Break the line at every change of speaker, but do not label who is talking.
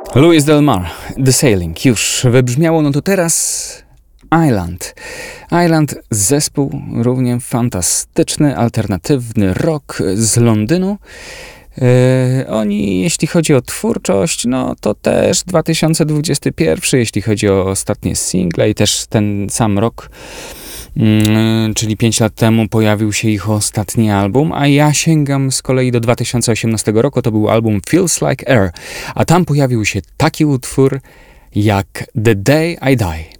Louis Del Mar, The Sailing, już wybrzmiało, no to teraz Island. Island, zespół równie fantastyczny, alternatywny rock z Londynu. Oni, jeśli chodzi o twórczość, no to też 2021, jeśli chodzi o ostatnie single i też ten sam rok, czyli 5 lat temu pojawił się ich ostatni album, a ja sięgam z kolei do 2018 roku, to był album Feels Like Air, a tam pojawił się taki utwór jak The Day I Die.